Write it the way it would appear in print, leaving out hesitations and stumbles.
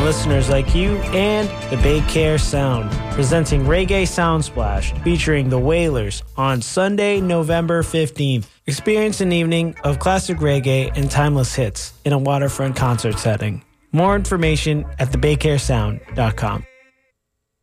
listeners like you and the Bay Care Sound, presenting Reggae Soundsplash, featuring the Wailers on Sunday, November 15th. Experience an evening of classic reggae and timeless hits in a waterfront concert setting. More information at thebaycaresound.com.